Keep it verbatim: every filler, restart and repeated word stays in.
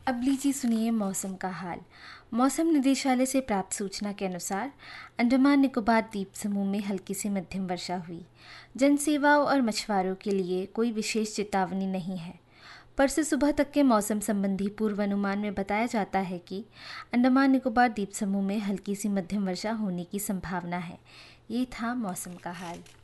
अब लीजिए सुनिए मौसम का हाल। मौसम निदेशालय से प्राप्त सूचना के अनुसार अंडमान निकोबार द्वीप समूह में हल्की से मध्यम वर्षा हुई। जनसेवाओं और मछुआरों के लिए कोई विशेष चेतावनी नहीं है। परसों सुबह तक के मौसम संबंधी पूर्वानुमान में बताया जाता है कि अंडमान निकोबार द्वीप समूह में हल्की सी मध्यम वर्षा होने की संभावना है। ये था मौसम का हाल।